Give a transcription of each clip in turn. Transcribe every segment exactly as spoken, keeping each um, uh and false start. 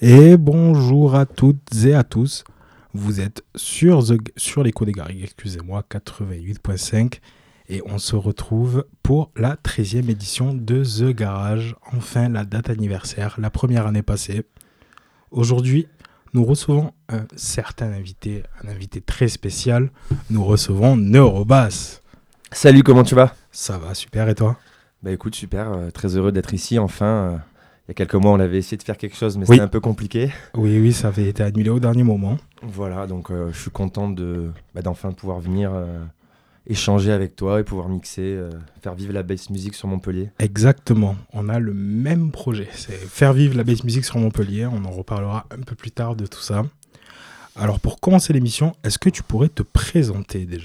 Et bonjour à toutes et à tous. Vous êtes sur, The, sur l'écho des Garrigues, excusez-moi, quatre-vingt-huit virgule cinq. Et on se retrouve pour la treizième édition de The Garage. Enfin, la date anniversaire, la première année passée. Aujourd'hui, nous recevons un certain invité, un invité très spécial. Nous recevons Neurobass. Salut, comment tu vas ? Ça va, super, et toi ? Bah écoute, super, euh, très heureux d'être ici, enfin. Euh, il y a quelques mois, on avait essayé de faire quelque chose, mais oui. c'était un peu compliqué. Oui, oui, ça avait été annulé au dernier moment. Voilà, donc euh, je suis content de, bah, d'enfin pouvoir venir euh, échanger avec toi et pouvoir mixer, euh, faire vivre la bass music sur Montpellier. Exactement, on a le même projet, c'est faire vivre la bass music sur Montpellier, on en reparlera un peu plus tard de tout ça. Alors pour commencer l'émission, est-ce que tu pourrais te présenter déjà ?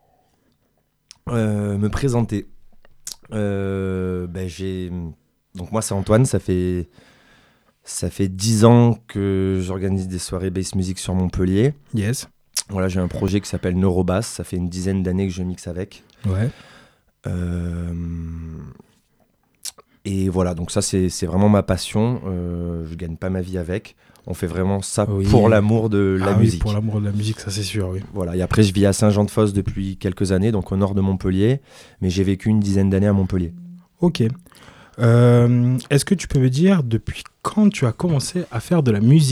euh, Me présenter euh, bah, j'ai... Donc moi c'est Antoine, ça fait... ça fait dix ans que j'organise des soirées bass music sur Montpellier. Yes. Voilà, j'ai un projet qui s'appelle Neurobass, ça fait une dizaine d'années que je mixe avec. Ouais. Euh... Et voilà, donc ça c'est, c'est vraiment ma passion, euh, je gagne pas ma vie avec. On fait vraiment ça oui. pour l'amour de la ah musique. Oui, pour l'amour de la musique, ça c'est sûr, oui. Voilà, et après je vis à Saint-Jean-de-Fosse depuis quelques années, donc au nord de Montpellier, mais j'ai vécu une dizaine d'années à Montpellier. Ok. Euh, est-ce que tu peux me dire depuis quand tu as commencé à faire de la musique ?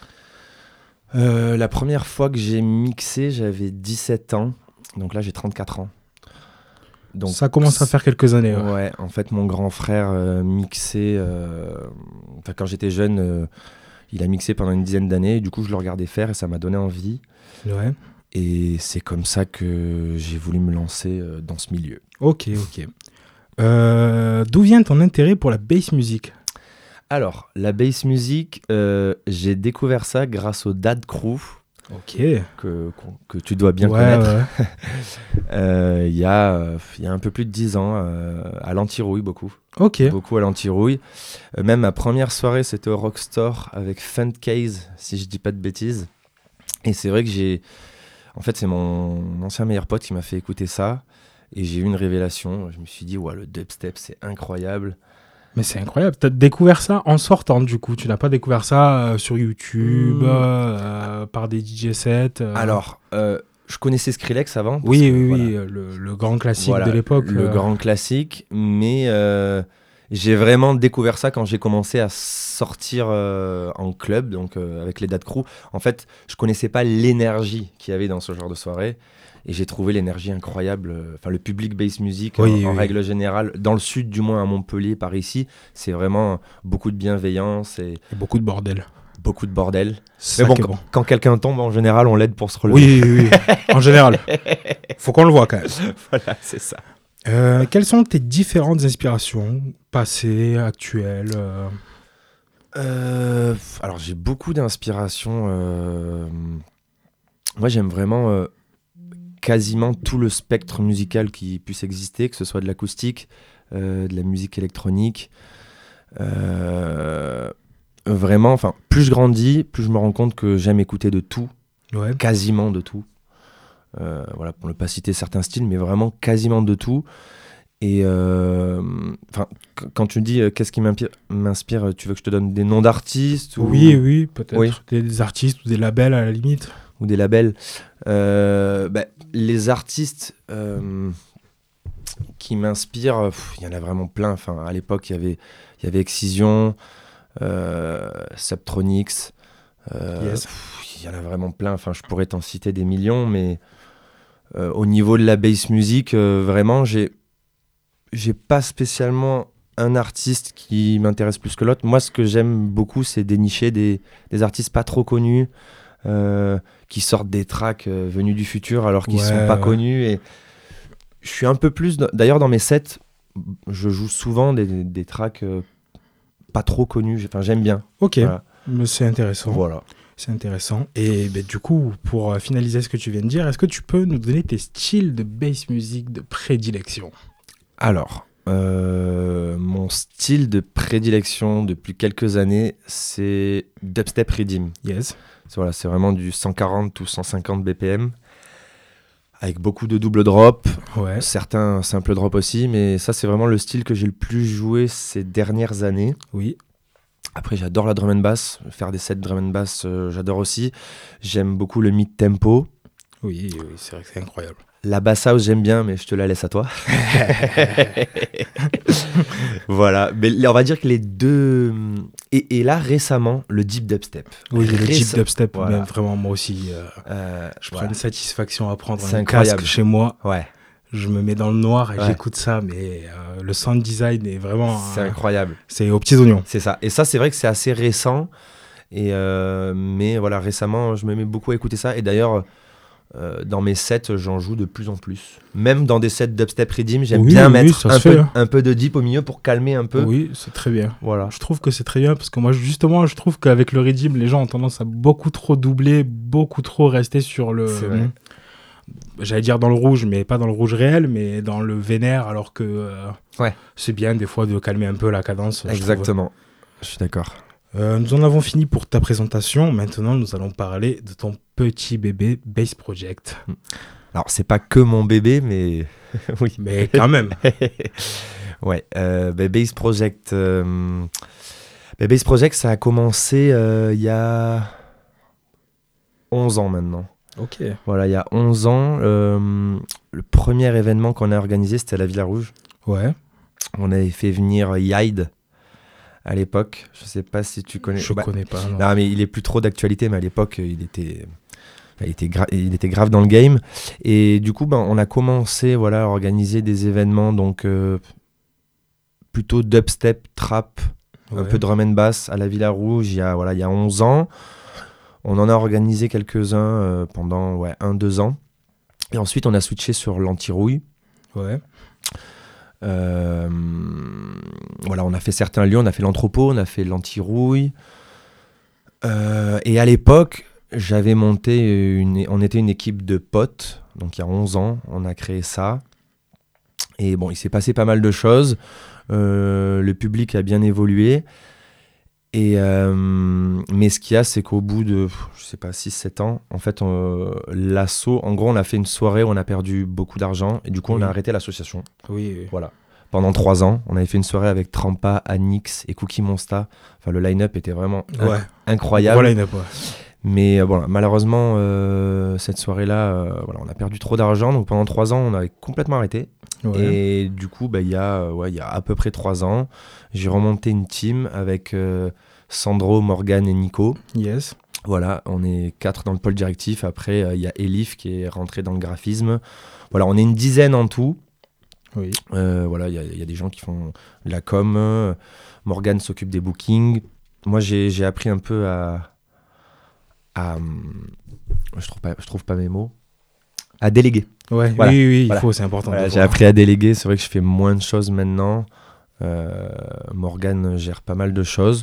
euh, La première fois que j'ai mixé, j'avais dix-sept ans, donc là j'ai trente-quatre ans. Donc, ça commence à faire quelques années. Ouais, ouais en fait mon grand frère euh, mixait, euh, enfin, quand j'étais jeune, euh, il a mixé pendant une dizaine d'années, et du coup je le regardais faire et ça m'a donné envie. Ouais. Et c'est comme ça que j'ai voulu me lancer euh, dans ce milieu. Ok, ok. Euh, d'où vient ton intérêt pour la bass music ? Alors, la bass music, euh, j'ai découvert ça grâce au Dad Crew. Ok. Que, que tu dois bien ouais, connaître. Il ouais. euh, y, euh, y a un peu plus de dix ans, euh, à l'Antirouille, beaucoup. Ok. Beaucoup à l'Antirouille. Euh, même ma première soirée, c'était au Rockstore avec Funkcase, si je dis pas de bêtises. Et c'est vrai que j'ai... En fait, c'est mon ancien meilleur pote qui m'a fait écouter ça. Et j'ai eu une révélation. Je me suis dit, ouais, le dubstep, c'est incroyable. Mais c'est incroyable. Tu as découvert ça en sortant, du coup. Tu n'as pas découvert ça euh, sur YouTube, mmh. euh, par des D J sets euh... Alors, euh, je connaissais Skrillex avant. Oui, que, oui, voilà, oui. Le, le grand classique voilà, de l'époque. Le euh... grand classique. Mais euh, j'ai vraiment découvert ça quand j'ai commencé à sortir euh, en club, donc euh, avec les Dad Crew. En fait, je connaissais pas l'énergie qu'il y avait dans ce genre de soirée. Et j'ai trouvé l'énergie incroyable. Enfin, le public bass music, oui, en, en oui. règle générale, dans le sud du moins, à Montpellier, par ici, c'est vraiment beaucoup de bienveillance et, et beaucoup de bordel. Beaucoup de bordel. Ça Mais bon, bon. Quand, quand quelqu'un tombe, en général, on l'aide pour se relever. Oui, oui, oui. En général. Faut qu'on le voit quand même. Voilà, c'est ça. Euh, quelles sont tes différentes inspirations, passées, actuelles euh... Euh, Alors, j'ai beaucoup d'inspiration. Euh... Moi, j'aime vraiment... Euh... quasiment tout le spectre musical qui puisse exister, que ce soit de l'acoustique, euh, de la musique électronique. Euh, vraiment, enfin, plus je grandis, plus je me rends compte que j'aime écouter de tout, ouais. quasiment de tout. Euh, voilà, pour ne pas citer certains styles, mais vraiment quasiment de tout. Et euh, c- quand tu me dis euh, qu'est-ce qui m'inspire, m'inspire, tu veux que je te donne des noms d'artistes ou... Oui, oui, peut-être oui. Des, des artistes ou des labels à la limite. Ou des labels. Euh, bah, les artistes euh, qui m'inspirent, il y en a vraiment plein. Enfin, à l'époque, il y avait, il y avait Excision, euh, Subtronics. Euh, yes. Il y en a vraiment plein. Enfin, je pourrais t'en citer des millions, mais euh, au niveau de la bass music, euh, vraiment, j'ai, j'ai pas spécialement un artiste qui m'intéresse plus que l'autre. Moi, ce que j'aime beaucoup, c'est dénicher des, des artistes pas trop connus. Euh, qui sortent des tracks euh, venus du futur alors qu'ils ne ouais, sont pas ouais. connus. Et je suis un peu plus... D'ailleurs, dans mes sets, je joue souvent des, des tracks euh, pas trop connus. Enfin, j'aime bien. Ok, voilà. Mais c'est intéressant. Voilà. C'est intéressant. Et ben, du coup, pour finaliser ce que tu viens de dire, est-ce que tu peux nous donner tes styles de bass music de prédilection ? Alors, euh, mon style de prédilection depuis quelques années, c'est dubstep rhythm. Yes. C'est, voilà, c'est vraiment du cent quarante ou cent cinquante B P M, avec beaucoup de double drop, ouais. certains simple drop aussi, mais ça c'est vraiment le style que j'ai le plus joué ces dernières années. Oui. Après, j'adore la drum and bass. Faire des sets drum and bass, euh, j'adore aussi. J'aime beaucoup le mid-tempo. Oui, oui, c'est vrai que c'est incroyable. La bass house, j'aime bien, mais je te la laisse à toi. Voilà. Mais on va dire que les deux... Et, et là, récemment, le deep dubstep. Oui, le Réce... deep dubstep, voilà. mais vraiment, moi aussi, euh, euh, je prends voilà. une satisfaction à prendre C'est un incroyable. casque chez moi. Ouais. Je me mets dans le noir et Ouais. j'écoute ça, mais euh, le sound design est vraiment... C'est euh, incroyable. C'est aux petits oignons. C'est ça. Et ça, c'est vrai que c'est assez récent. Et euh, mais voilà, récemment, je me mets beaucoup à écouter ça. Et d'ailleurs, euh, dans mes sets, j'en joue de plus en plus. Même dans des sets dubstep redeem, j'aime Oui, bien oui, mettre ça un se fait, peu, hein. un peu de deep au milieu pour calmer un peu. Oui, c'est très bien. Voilà. Je trouve que c'est très bien parce que moi, justement, je trouve qu'avec le redeem, les gens ont tendance à beaucoup trop doubler, beaucoup trop rester sur le... C'est vrai. J'allais dire dans le rouge, mais pas dans le rouge réel, mais dans le vénère, alors que euh, Ouais. c'est bien des fois de calmer un peu la cadence. je Exactement. Je suis d'accord. trouve. Euh, nous en avons fini pour ta présentation. Maintenant, nous allons parler de ton petit bébé Bass Project. Alors, c'est pas que mon bébé, mais oui. Mais quand même. Ouais. Euh, bah, Bass Project. Euh... Bah, Bass Project, ça a commencé euh, il y a onze ans maintenant. Ok. Voilà, il y a onze ans, euh, le premier événement qu'on a organisé, c'était à la Villa Rouge. Ouais. On avait fait venir Yide à l'époque. Je sais pas si tu connais. Je Bah, connais pas. Non. non, mais il est plus trop d'actualité, mais à l'époque, il était, il était, gra- il était grave dans le game. Et du coup, ben, on a commencé voilà, à organiser des événements, donc euh, plutôt dubstep, trap, Ouais. un peu drum and bass à la Villa Rouge il y a, voilà, il y a onze ans. On en a organisé quelques-uns euh, pendant ouais, un deux ans. Et ensuite, on a switché sur l'anti-rouille. Ouais. Euh, voilà, on a fait certains lieux. On a fait l'entrepôt, on a fait l'anti-rouille. Euh, et à l'époque, j'avais monté une... On était une équipe de potes. Donc, il y a onze ans, on a créé ça. Et bon, il s'est passé pas mal de choses. Euh, le public a bien évolué. Et euh, mais ce qu'il y a, c'est qu'au bout de, je sais pas, six sept ans, en fait, on, l'asso, en gros, on a fait une soirée où on a perdu beaucoup d'argent et du coup, Oui. on a arrêté l'association. Oui, oui. Voilà. Pendant trois ans, on avait fait une soirée avec Trampa, Anix et Cookie Monsta. Enfin, le line-up était vraiment Ouais. inc- incroyable. Voilà, il n'y en a pas. Mais euh, voilà, malheureusement, euh, cette soirée-là, euh, voilà, on a perdu trop d'argent. Donc pendant trois ans, on avait complètement arrêté. Ouais. Et du coup, bah, il y a, euh, ouais, il y a à peu près trois ans, j'ai remonté une team avec euh, Sandro, Morgan et Nico. Yes. Voilà, on est quatre dans le pôle directif. Après, euh, il y a Elif qui est rentré dans le graphisme. Voilà, on est une dizaine en tout. Oui. Euh, voilà, il y, a- il y a des gens qui font de la com. euh, Morgan s'occupe des bookings. Moi, j'ai, j'ai appris un peu à, à, hum, je trouve pas, je trouve pas mes mots, à déléguer. Ouais. Voilà. Oui, oui, il Voilà. faut, c'est important. Voilà, de j'ai voir. appris à déléguer. C'est vrai que je fais moins de choses maintenant. Euh, Morgane gère pas mal de choses.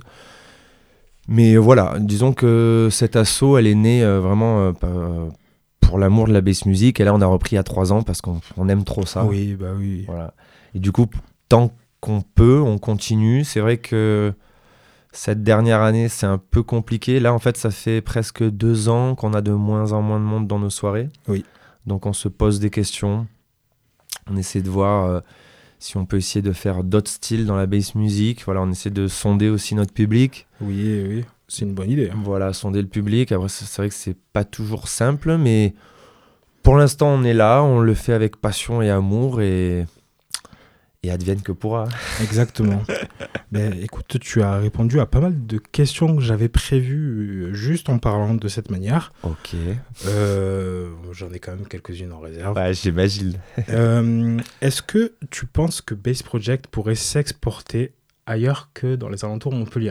Mais voilà, disons que cet assaut, elle est née euh, vraiment euh, pa- pour l'amour de la bass music. Et là, on a repris à trois ans parce qu'on on aime trop ça. Oui, bah oui. Voilà. Et du coup, tant qu'on peut, on continue. C'est vrai que cette dernière année, c'est un peu compliqué. Là, en fait, ça fait presque deux ans qu'on a de moins en moins de monde dans nos soirées. Oui. Donc, on se pose des questions. On essaie de voir euh, si on peut essayer de faire d'autres styles dans la bass music. Voilà, on essaie de sonder aussi notre public. Oui, oui. C'est une bonne idée. Voilà, sonder le public. Après, c'est c'est vrai que c'est pas toujours simple, mais pour l'instant, on est là. On le fait avec passion et amour et, et advienne que pourra. Exactement. Ben, écoute, tu as répondu à pas mal de questions que j'avais prévues euh, juste en parlant de cette manière. Ok. Euh, j'en ai quand même quelques-unes en réserve. Ouais, j'imagine. Euh, est-ce que tu penses que Bass Project pourrait s'exporter ailleurs que dans les alentours Montpellier?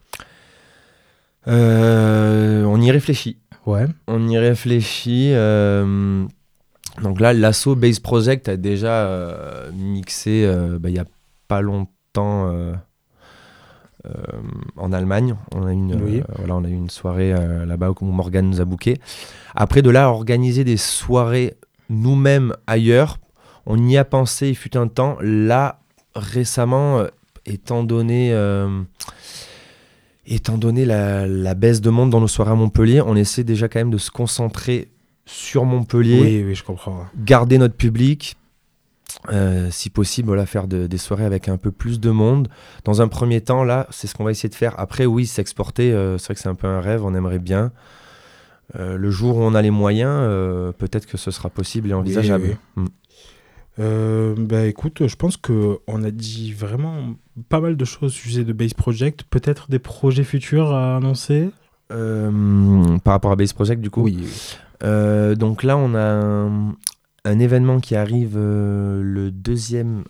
Euh, on y réfléchit. Ouais. On y réfléchit. euh, Donc là, l'assaut Bass Project a déjà euh, mixé euh, bah, il n'y a pas longtemps euh, euh, en Allemagne. On a, une, Oui. euh, voilà, on a eu une soirée euh, là-bas où Morgan nous a booké. Après, de là, à organiser des soirées nous-mêmes ailleurs, on y a pensé, il fut un temps. Là, récemment, euh, étant donné... euh, Étant donné la, la baisse de monde dans nos soirées à Montpellier, on essaie déjà quand même de se concentrer sur Montpellier, Oui, oui, je comprends. garder notre public Euh, si possible, voilà, faire de, des soirées avec un peu plus de monde. Dans un premier temps, là, c'est ce qu'on va essayer de faire. Après, oui, s'exporter, euh, c'est vrai que c'est un peu un rêve, on aimerait bien. Euh, le jour où on a les moyens, euh, peut-être que ce sera possible et envisageable. Oui, oui. Mm. Euh, bah écoute, je pense qu'on a dit vraiment pas mal de choses au sujet de Base Project. Peut-être des projets futurs à annoncer. Euh, par rapport à Base Project, du coup. Oui. Euh, donc là, on a un, un événement qui arrive euh, le deuxième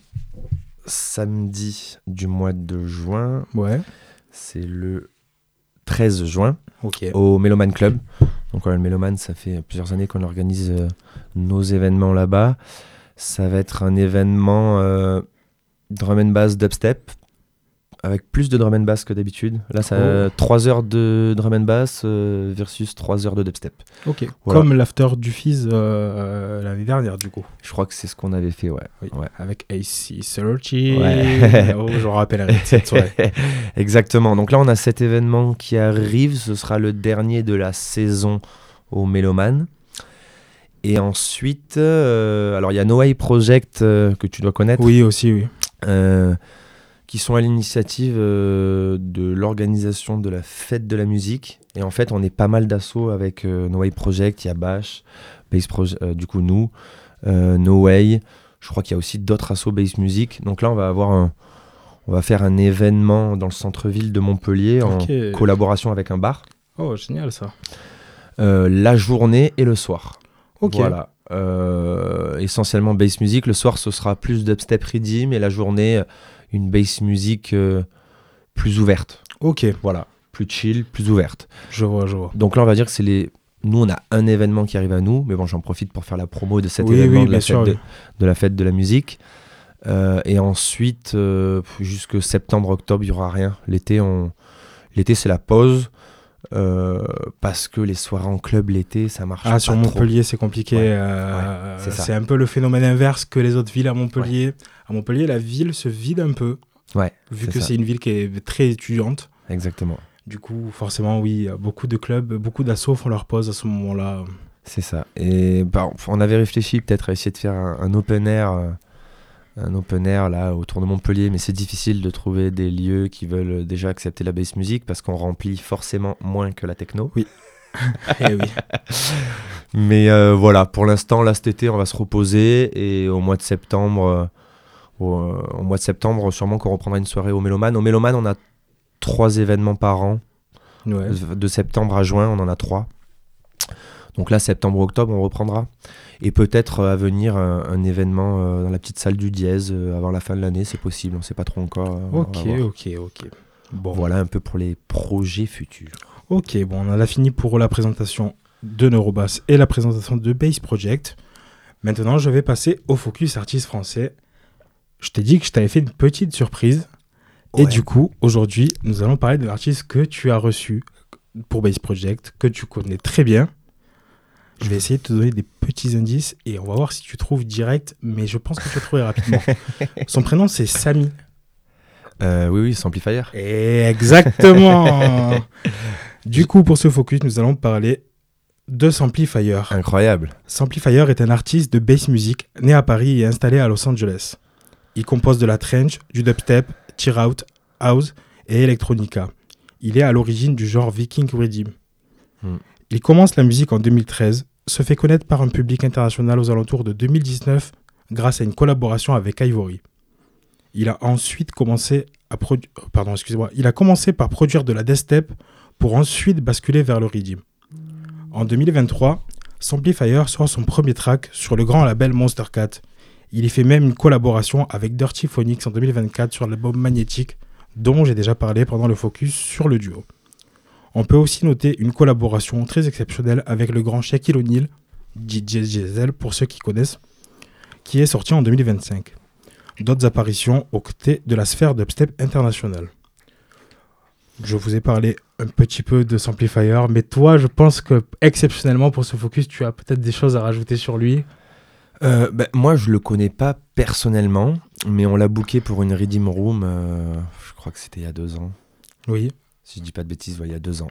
samedi du mois de juin. Ouais. C'est le treize juin Ok. au Méloman Club. Donc voilà, le Méloman, ça fait plusieurs années qu'on organise euh, nos événements là-bas. Ça va être un événement euh, drum and bass dubstep avec plus de drum and bass que d'habitude. Là, ça Oh. trois heures de drum and bass euh, versus trois heures de dubstep. Ok. Voilà. Comme l'after du Fizz euh, l'année dernière, du coup. Je crois que c'est ce qu'on avait fait, ouais. Oui. ouais. Avec A C Searchy. Ouais. Oh, je me rappellerai de cette soirée. Exactement. Donc là, on a cet événement qui arrive. Ce sera le dernier de la saison au Méloman. Et ensuite, euh, alors il y a No Way Project euh, que tu dois connaître. Oui, aussi, oui. Euh, qui sont à l'initiative euh, de l'organisation de la fête de la musique. Et en fait, on est pas mal d'assauts avec euh, No Way Project. Il y a Bash, Bass Proje- euh, du coup nous, euh, No Way. Je crois qu'il y a aussi d'autres assos Bass Music. Donc là, on va avoir un, on va faire un événement dans le centre-ville de Montpellier en Ok. collaboration avec un bar. Oh, génial ça. Euh, la journée et le soir. Ok. Voilà. Euh, essentiellement bass music. Le soir, ce sera plus dubstep rhythm et la journée, une bass music euh, plus ouverte. Ok. Voilà. Plus chill, plus ouverte. Je vois, je vois. Donc là, on va dire que c'est les. Nous, on a un événement qui arrive à nous, mais bon, j'en profite pour faire la promo de cet Oui, événement oui, de, bien la sûr, fête de, oui. de la fête de la musique. Euh, et ensuite, euh, jusque septembre, octobre, il n'y aura rien. L'été, on... L'été, c'est la pause. Euh, parce que les soirées en club l'été, ça marche Ah, pas sur trop. Montpellier, c'est compliqué. Ouais. euh, Ouais, c'est ça. c'est un peu le phénomène inverse que les autres villes à Montpellier. À Montpellier, la ville se vide un peu, Ouais, vu c'est que ça. c'est une ville qui est très étudiante. Exactement. Du coup, forcément, oui, beaucoup de clubs, beaucoup d'assauts font leur pause à ce moment-là. C'est ça. Et bah, on avait réfléchi peut-être à essayer de faire un, un open air, euh, un open air là autour de Montpellier, mais c'est difficile de trouver des lieux qui veulent déjà accepter la bass music parce qu'on remplit forcément moins que la techno. Oui. Eh oui. Mais euh, voilà, pour l'instant, là cet été, on va se reposer et au mois de septembre, euh, au, euh, au mois de septembre, sûrement qu'on reprendra une soirée au Méloman. Au Méloman, on a trois événements par an. Ouais. De, de septembre à juin, on en a trois. Donc là, septembre-octobre, on reprendra. Et peut-être euh, à venir un, un événement euh, dans la petite salle du Dièse euh, avant la fin de l'année, c'est possible, on ne sait pas trop encore. euh, on Ok, va voir. ok, ok. Bon. Voilà un peu pour les projets futurs. Ok, bon, on en a fini pour la présentation de Neurobass et la présentation de Base Project. Maintenant, je vais passer au focus artiste français. Je t'ai dit que je t'avais fait une petite surprise. Et Ouais. du coup, aujourd'hui, nous allons parler de l'artiste que tu as reçu pour Base Project, que tu connais très bien. Je vais essayer de te donner des petits indices et on va voir si tu trouves direct, mais je pense que tu vas trouver rapidement. Son prénom, c'est Samy. Euh, oui, oui, Samplifier. Exactement. Du coup, pour ce focus, nous allons parler de Samplifier. Incroyable. Samplifier est un artiste de bass music né à Paris et installé à Los Angeles. Il compose de la trance, du dubstep, tear out, house et electronica. Il est à l'origine du genre Viking Rhythm. Hmm. Il commence la musique en deux mille treize, se fait connaître par un public international aux alentours de deux mille dix-neuf grâce à une collaboration avec Ivory. Il a ensuite commencé à produ- pardon, excusez-moi, il a commencé par produire de la dubstep pour ensuite basculer vers le rhythm. En deux mille vingt-trois, Samplifier sort son premier track sur le grand label Monster Cat. Il y fait même une collaboration avec Dirty Phonics en deux mille vingt-quatre sur l'album Magnétique, dont j'ai déjà parlé pendant le focus sur le duo. On peut aussi noter une collaboration très exceptionnelle avec le grand Shaquille O'Neal, D J Diesel pour ceux qui connaissent, qui est sorti en deux mille vingt-cinq. D'autres apparitions aux côtés de la sphère dubstep internationale. Je vous ai parlé un petit peu de Samplifier, mais toi, je pense que exceptionnellement pour ce focus, tu as peut-être des choses à rajouter sur lui. Euh, ben, moi, je le connais pas personnellement, mais on l'a booké pour une Redeem Room, euh, je crois que c'était il y a deux ans. Oui. Si je dis pas de bêtises, ouais, il y a deux ans.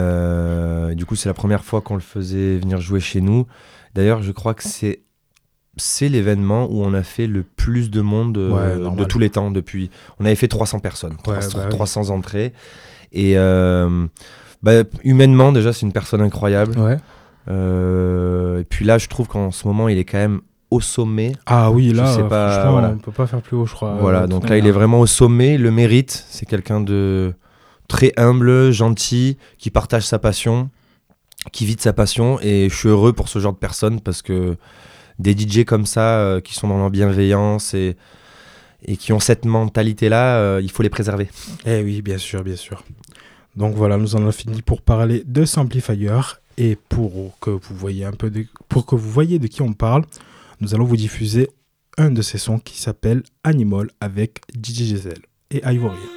Euh, du coup, c'est la première fois qu'on le faisait venir jouer chez nous. D'ailleurs, je crois que c'est c'est l'événement où on a fait le plus de monde euh, Ouais, de tous les temps depuis. On avait fait trois cents personnes, Ouais, trois cents, bah oui. trois cents entrées. Et euh, bah, humainement, déjà, c'est une personne incroyable. Ouais. Euh, et puis là, je trouve qu'en ce moment, il est quand même au sommet. Ah oui, Je là, sais pas, franchement, voilà. on peut pas faire plus haut, je crois. Voilà, euh, donc très là, il bien. est vraiment au sommet. Il le mérite. C'est quelqu'un de très humble, gentil, qui partage sa passion, qui vit de sa passion. Et je suis heureux pour ce genre de personnes parce que des D J comme ça, euh, qui sont dans leur bienveillance et, et qui ont cette mentalité-là, euh, il faut les préserver. Eh oui, bien sûr, bien sûr. Donc voilà, nous en avons fini pour parler de Samplifier. Et pour que vous voyez un peu de, pour que vous voyez de qui on parle, nous allons vous diffuser un de ses sons qui s'appelle Animal avec D J Giselle et Ivory.